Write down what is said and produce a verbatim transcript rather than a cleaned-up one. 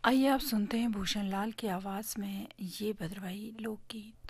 आइए आप सुनते हैं भूषण लाल की आवाज़ में ये भद्रवाही लोकगीत।